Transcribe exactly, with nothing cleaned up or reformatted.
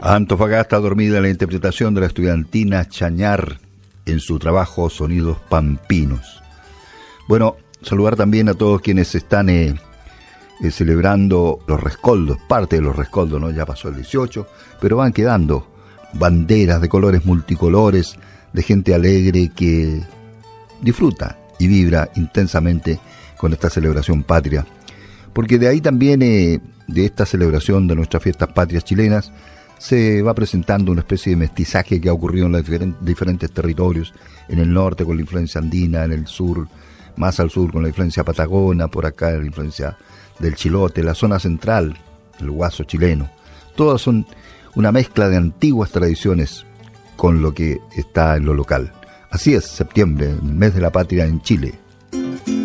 Antofagasta dormida, la interpretación de la estudiantina Chañar en su trabajo Sonidos Pampinos. Bueno, saludar también a todos quienes están eh, eh, celebrando los rescoldos, parte de los rescoldos, ¿no? Ya pasó el dieciocho, pero van quedando banderas de colores multicolores, de gente alegre que disfruta y vibra intensamente con esta celebración patria. Porque de ahí también, eh, de esta celebración de nuestras fiestas patrias chilenas, se va presentando una especie de mestizaje que ha ocurrido en los diferentes, diferentes territorios, en el norte con la influencia andina, en el sur, más al sur con la influencia patagona, por acá la influencia del chilote, la zona central, el guaso chileno. Todas son una mezcla de antiguas tradiciones con lo que está en lo local. Así es, septiembre, el mes de la patria en Chile.